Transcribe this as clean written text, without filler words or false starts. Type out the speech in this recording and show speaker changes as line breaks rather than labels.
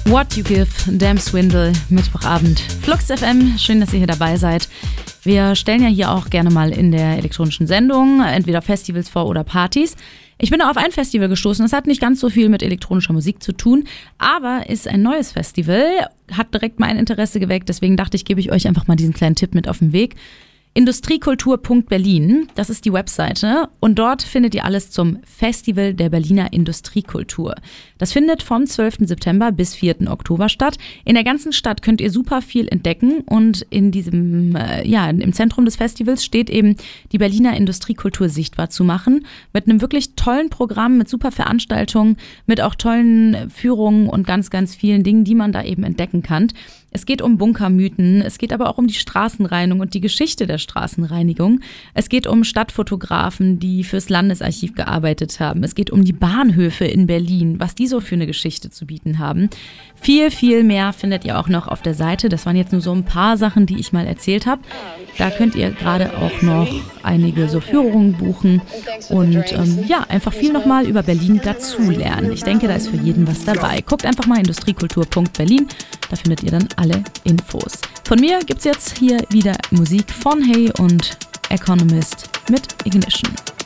What You Give, Damn Swindle, Mittwochabend. Flux FM, schön, dass ihr hier dabei seid. Wir stellen ja hier auch gerne mal in der elektronischen Sendung entweder Festivals vor oder Partys. Ich bin auf ein Festival gestoßen, das hat nicht ganz so viel mit elektronischer Musik zu tun, aber ist ein neues Festival, hat direkt mein Interesse geweckt, deswegen dachte ich, gebe ich euch einfach mal diesen kleinen Tipp mit auf den Weg. Industriekultur.berlin, das ist die Webseite und dort findet ihr alles zum Festival der Berliner Industriekultur. Das findet vom 12. September bis 4. Oktober statt. In der ganzen Stadt könnt ihr super viel entdecken und in diesem, im Zentrum des Festivals steht eben die Berliner Industriekultur sichtbar zu machen mit einem wirklich tollen Programm, mit super Veranstaltungen, mit auch tollen Führungen und ganz, ganz vielen Dingen, die man da eben entdecken kann. Es geht um Bunkermythen, es geht aber auch um die Straßenreinigung und die Geschichte der Straßenreinigung. Es geht um Stadtfotografen, die fürs Landesarchiv gearbeitet haben. Es geht um die Bahnhöfe in Berlin, was die so für eine Geschichte zu bieten haben. Viel, viel mehr findet ihr auch noch auf der Seite. Das waren jetzt nur so ein paar Sachen, die ich mal erzählt habe. Da könnt ihr gerade auch noch einige so Führungen buchen und einfach viel nochmal über Berlin dazulernen. Ich denke, da ist für jeden was dabei. Guckt einfach mal industriekultur.berlin, da findet ihr dann alle Infos. Von mir gibt's jetzt hier wieder Musik von Hey und Economist mit Ignition.